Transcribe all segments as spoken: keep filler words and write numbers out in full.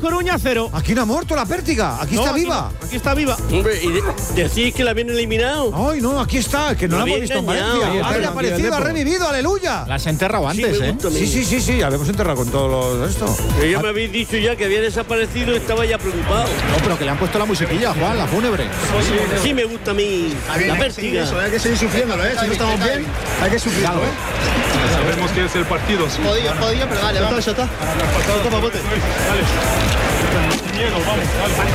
Coruña cero. Aquí no ha muerto la Pértiga, aquí No, está aquí viva. no, aquí está viva. Hombre, y de- decís que la habían eliminado. Ay, no, aquí está, que no la Me hemos había visto en engañado. Valencia. Ahí Ha está, reaparecido, ha revivido, aleluya. La has enterrado Sí, antes, me ¿eh? gusta a mí. Sí, sí, sí, sí, habíamos enterrado con todos los esto. Pero ya me habéis dicho ya que había desaparecido y estaba ya preocupado. No, pero que le han puesto la musiquilla, Juan, la fúnebre. Sí me gusta a mí la Pértiga. Hay que seguir sufriéndolo, ¿eh? Si no estamos bien, hay que sufrirlo, ¿eh? Sabemos que es el partido. Sí. Podía, podía, pero dale, vamos. Ya está, ya está. Dale. Miedo, vamos, dale.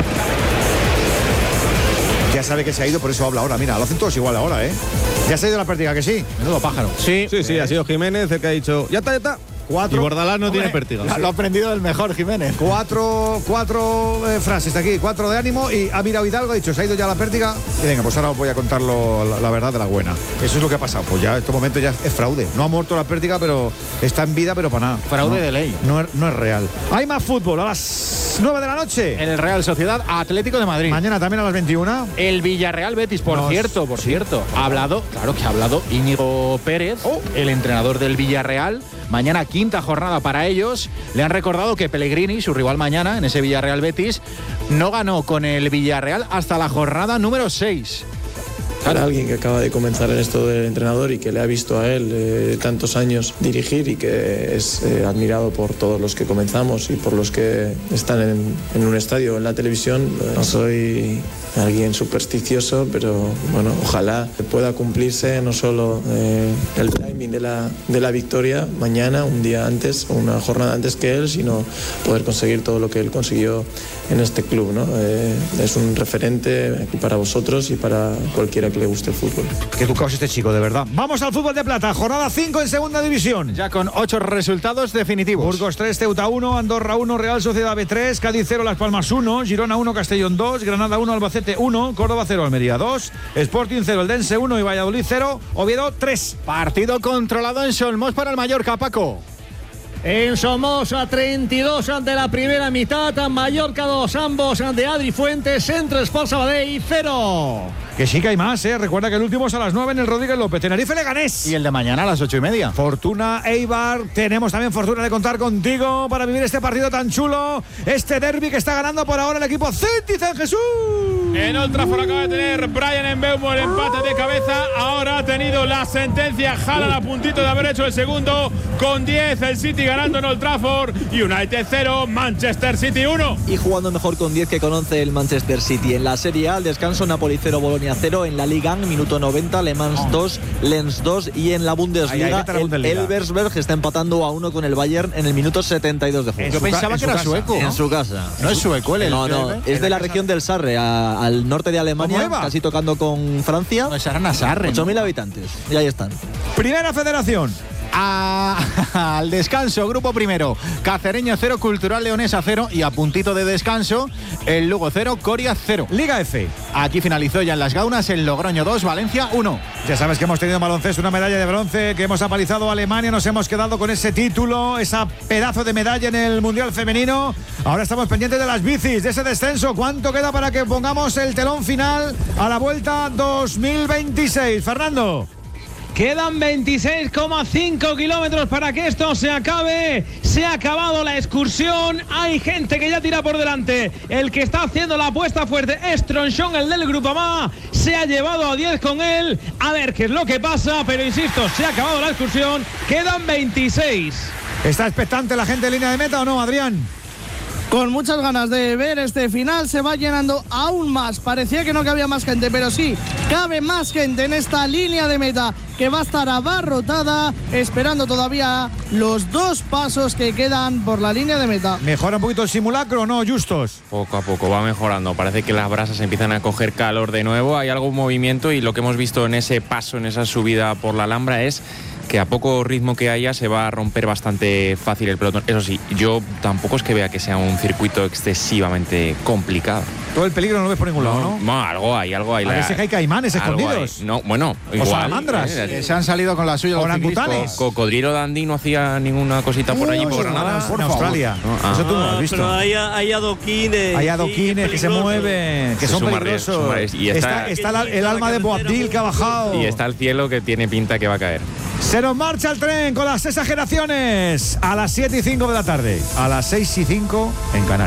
Ya sabe que se ha ido, por eso habla ahora. Mira, lo hacen todos igual ahora, ¿eh? Ya se ha ido la Pértiga, que sí. Menudo pájaro. Sí, sí, sí, ha sido Jiménez el que ha dicho, ya está, ya está. Cuatro. Y Bordalás no Hombre, tiene pértiga. Lo ha aprendido del mejor, Jiménez. Cuatro, cuatro eh, frases aquí, cuatro de ánimo y ha mirado Hidalgo, ha dicho, se ha ido ya la Pértiga. Y venga, pues ahora os voy a contar lo- la, la verdad de la buena. Eso es lo que ha pasado. Pues ya en este momento ya es fraude. No ha muerto la Pértiga, pero está en vida, pero para nada. Fraude No, de ley. No, es- no es real. Hay más fútbol a las nueve de la noche. En el Real Sociedad Atlético de Madrid. Mañana también a las veintiuna. El Villarreal Betis, por Nos- cierto, por cierto. Ha hablado, claro que ha hablado Íñigo Pérez, Oh. el entrenador del Villarreal. Mañana quinta jornada para ellos. Le han recordado que Pellegrini, su rival mañana en ese Villarreal Betis, no ganó con el Villarreal hasta la jornada número seis. Para alguien que acaba de comenzar en esto del entrenador y que le ha visto a él eh, tantos años dirigir y que es eh, admirado por todos los que comenzamos y por los que están en, en un estadio o en la televisión, eh, no soy alguien supersticioso, pero bueno, ojalá pueda cumplirse no solo eh, el timing de la, de la victoria mañana, un día antes o una jornada antes que él, sino poder conseguir todo lo que él consiguió en este club, ¿no? Eh, es un referente para vosotros y para cualquiera que le guste el fútbol. Qué educado es este chico, de verdad. Vamos al fútbol de plata, jornada cinco en segunda división. Ya con ocho resultados definitivos. Burgos tres, Ceuta uno, Andorra uno, Real Sociedad B tres, Cádiz cero, Las Palmas uno, Girona uno, Castellón dos, Granada uno, Albacete uno, Córdoba cero, Almería dos, Sporting cero, Eldense uno y Valladolid cero, Oviedo tres. Partido controlado en Solmos para el Mallorca, Paco. En Somoza, treinta y dos ante la primera mitad, Mallorca dos, ambos de Adri Fuentes, Centro Sport Sabadell cero. Que sí que hay más, ¿eh? Recuerda que el último es a las nueve en el Rodríguez López, Tenerife Leganés. Y el de mañana a las ocho y media. Fortuna Eibar, tenemos también fortuna de contar contigo para vivir este partido tan chulo, este derbi que está ganando por ahora el equipo Citizen Jesús. En Old Trafford acaba de tener Brian Mbeumo el empate de cabeza. Ahora ha tenido la sentencia. Haaland a puntito de haber hecho el segundo. Con diez el City ganando en Old Trafford. United cero, Manchester City uno. Y jugando mejor con diez que con once el Manchester City. En la Serie A, al descanso, Napoli cero, Bolonia cero. En la Liga, minuto noventa, Le Mans dos, Lens dos. Y en la Bundesliga, Ahí, ahí, vete a la el Bundesliga. Elversberg está empatando a uno con el Bayern en el minuto setenta y dos de juego. Yo pensaba que era sueco. En su casa. No es sueco, el No, no, es de la región del Sarre, a- al norte de Alemania, ¿Cómo iba? casi tocando con Francia. No, es Arana Sarre. ocho mil habitantes. Y ahí están. Primera Federación. A- al descanso, grupo primero, Cacereño cero, Cultural Leonesa cero y a puntito de descanso, el Lugo cero, Coria cero. Liga F. Aquí finalizó ya en las Gaunas el Logroño dos, Valencia uno. Ya sabes que hemos tenido en baloncesto una medalla de bronce, que hemos apalizado a Alemania, nos hemos quedado con ese título, esa pedazo de medalla en el Mundial Femenino. Ahora estamos pendientes de las bicis, de ese descenso. ¿Cuánto queda para que pongamos el telón final a la vuelta dos mil veintiséis? Fernando. Quedan veintiséis coma cinco kilómetros para que esto se acabe. Se ha acabado la excursión. Hay gente que ya tira por delante. El que está haciendo la apuesta fuerte es Tronchón, el del Grupamá. Se ha llevado a diez con él. A ver qué es lo que pasa. Pero insisto, se ha acabado la excursión. Quedan veintiséis. ¿Está expectante la gente en línea de meta o no, Adrián? Con muchas ganas de ver este final, se va llenando aún más. Parecía que no cabía más gente, pero sí, cabe más gente en esta línea de meta, que va a estar abarrotada, esperando todavía los dos pasos que quedan por la línea de meta. ¿Mejora un poquito el simulacro o no, Justos? Poco a poco va mejorando. Parece que las brasas empiezan a coger calor de nuevo. Hay algún movimiento y lo que hemos visto en ese paso, en esa subida por la Alhambra es que a poco ritmo que haya se va a romper bastante fácil el pelotón. Eso sí, yo tampoco es que vea que sea un circuito excesivamente complicado. Todo el peligro no lo ves por ningún lado, ¿no? No, algo hay, algo hay. A ver si hay caimanes Algo escondidos. hay. No, bueno, O igual. salamandras. eh, Se han salido con la suya. Orangutanes. Co- Cocodrilo Dandy no hacía ninguna cosita por allí, por Granada. En Australia. No, Eso tú no lo Ah, has visto. pero hay, hay adoquines. Hay sí, adoquines que se peligroso. mueven, que Se son suma peligrosos. riesgo, suma riesgo. Y está- está está la- el alma de Boabdil que ha bajado. Y está el cielo que tiene pinta que va a caer. Se nos marcha el tren con las exageraciones a las siete y cinco de la tarde, a las seis y cinco en Canarias.